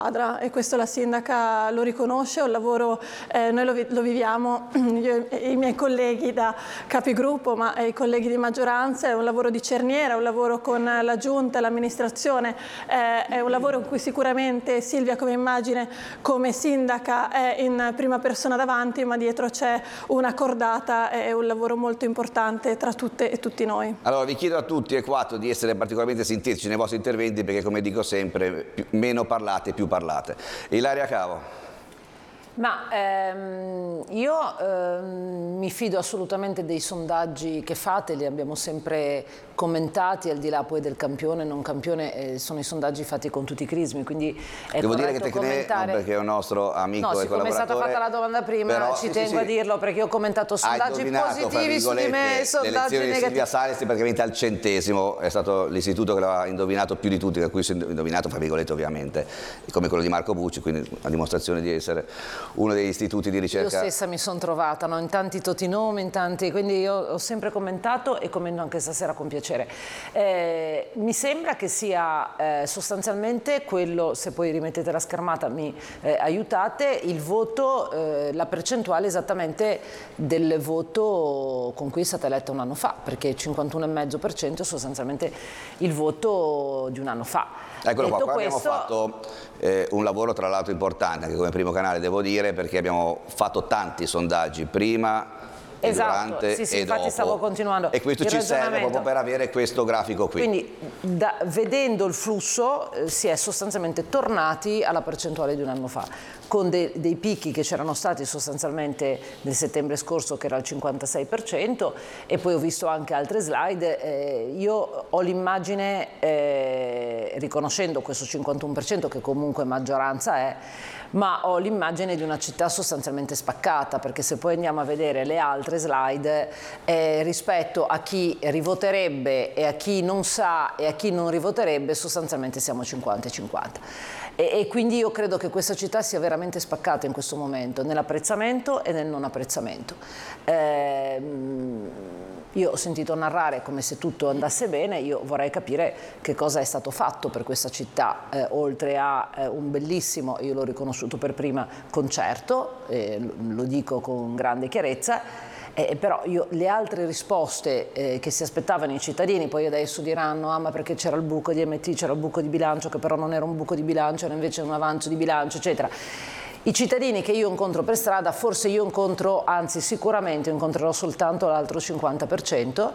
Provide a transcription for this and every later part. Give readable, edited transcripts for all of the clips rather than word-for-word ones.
E questo la sindaca lo riconosce, è un lavoro, noi lo viviamo, io e i miei colleghi da capigruppo, ma i colleghi di maggioranza, è un lavoro di cerniera, è un lavoro con la giunta e l'amministrazione, è un lavoro in cui sicuramente Silvia come immagine, come sindaca è in prima persona davanti, ma dietro c'è una cordata, è un lavoro molto importante tra tutte e tutti noi. Allora vi chiedo a tutti e quattro di essere particolarmente sintetici nei vostri interventi, perché come dico sempre, meno parlate più parlate. Ilaria Cavo. Ma io mi fido assolutamente dei sondaggi che fate, li abbiamo sempre commentati, al di là poi del campione, non campione, sono i sondaggi fatti con tutti i crismi, quindi è devo dire che commentare... perché è un nostro amico e collaboratore. Siccome è stata fatta la domanda prima, però, ci tengo a dirlo, perché io ho commentato sondaggi positivi su di me, sondaggi negativi. Silvia Salis praticamente al 100°, è stato l'istituto che l'ha indovinato più di tutti, da cui si è indovinato, fra virgolette ovviamente, come quello di Marco Bucci, quindi a dimostrazione di essere uno degli istituti di ricerca. Io stessa mi sono trovata in tanti totinomi, quindi io ho sempre commentato e commento anche stasera con piacere. Mi sembra che sia sostanzialmente quello, se poi rimettete la schermata mi aiutate, il voto, la percentuale esattamente del voto con cui è stata eletta un anno fa, perché il 51,5% è sostanzialmente il voto di un anno fa. Eccolo qua, abbiamo fatto un lavoro tra l'altro importante anche come primo canale, devo dire, perché abbiamo fatto tanti sondaggi prima, durante sì, e infatti dopo. Stavo continuando. E questo ci serve proprio per avere questo grafico qui. Quindi vedendo il flusso si è sostanzialmente tornati alla percentuale di un anno fa, con dei picchi che c'erano stati sostanzialmente nel settembre scorso, che era il 56%, e poi ho visto anche altre slide. Io ho l'immagine, riconoscendo questo 51% che comunque maggioranza è, ma ho l'immagine di una città sostanzialmente spaccata, perché se poi andiamo a vedere le altre slide, rispetto a chi rivoterebbe e a chi non sa e a chi non rivoterebbe, sostanzialmente siamo 50-50. E quindi io credo che questa città sia veramente spaccata in questo momento, nell'apprezzamento e nel non apprezzamento. Io ho sentito narrare come se tutto andasse bene, io vorrei capire che cosa è stato fatto per questa città, oltre a un bellissimo, io l'ho riconosciuto per prima, concerto, lo dico con grande chiarezza. Però le altre risposte che si aspettavano i cittadini, poi adesso diranno ma perché c'era il buco di MT, c'era il buco di bilancio, che però non era un buco di bilancio, era invece un avanzo di bilancio, eccetera. I cittadini che io incontro per strada, forse io incontro, anzi sicuramente incontrerò soltanto l'altro 50%,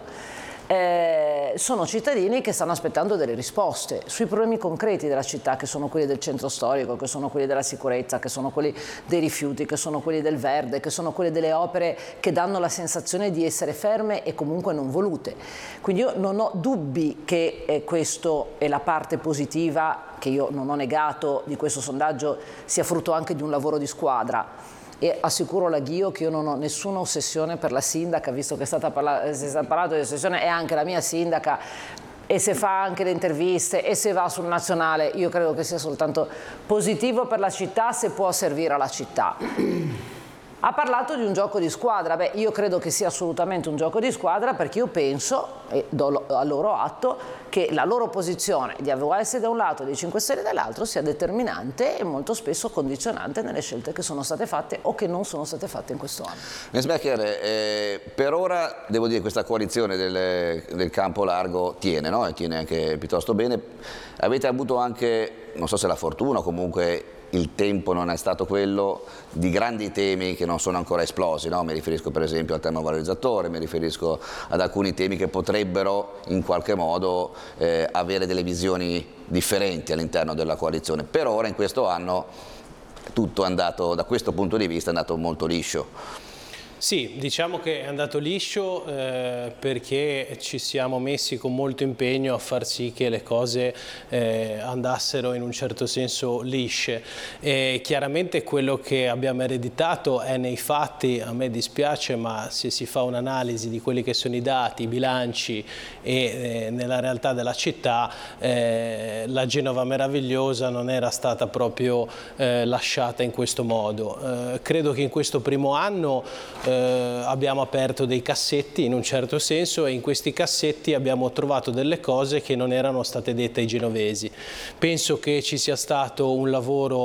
sono cittadini che stanno aspettando delle risposte sui problemi concreti della città, che sono quelli del centro storico, che sono quelli della sicurezza, che sono quelli dei rifiuti, che sono quelli del verde, che sono quelli delle opere che danno la sensazione di essere ferme e comunque non volute. Quindi io non ho dubbi che questo è la parte positiva, che io non ho negato, di questo sondaggio, sia frutto anche di un lavoro di squadra. E assicuro la Ghio che io non ho nessuna ossessione per la sindaca, visto che si è parlato di ossessione, è anche la mia sindaca, e se fa anche le interviste e se va sul nazionale, io credo che sia soltanto positivo per la città, se può servire alla città. Ha parlato di un gioco di squadra. Beh, io credo che sia assolutamente un gioco di squadra, perché io penso, e do a loro atto, che la loro posizione di AVS da un lato e dei 5 Stelle dall'altro sia determinante e molto spesso condizionante nelle scelte che sono state fatte o che non sono state fatte in questo anno. Mensberger, per ora devo dire che questa coalizione del campo largo tiene, no? E tiene anche piuttosto bene. Avete avuto anche, non so se la fortuna o comunque il tempo non è stato quello, di grandi temi che non sono ancora esplosi, no? Mi riferisco per esempio al termovalorizzatore, mi riferisco ad alcuni temi che potrebbero in qualche modo avere delle visioni differenti all'interno della coalizione. Per ora in questo anno tutto è andato, da questo punto di vista, è andato molto liscio. Sì, diciamo che è andato liscio perché ci siamo messi con molto impegno a far sì che le cose andassero in un certo senso lisce. E chiaramente quello che abbiamo ereditato è nei fatti, a me dispiace, ma se si fa un'analisi di quelli che sono i dati, i bilanci e nella realtà della città, la Genova meravigliosa non era stata proprio lasciata in questo modo. Credo che in questo primo anno abbiamo aperto dei cassetti in un certo senso, e in questi cassetti abbiamo trovato delle cose che non erano state dette ai genovesi. Penso che ci sia stato un lavoro